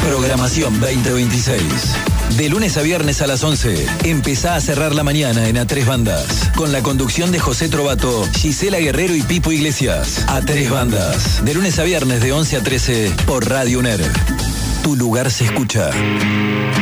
Programación 2026. De lunes a viernes a las 11, empezá a cerrar la mañana en A Tres Bandas. Con la conducción de José Trovato, Gisela Guerrero y Pipo Iglesias. A Tres Bandas. De lunes a viernes de 11 a 13 por Radio UNER. Tu lugar se escucha.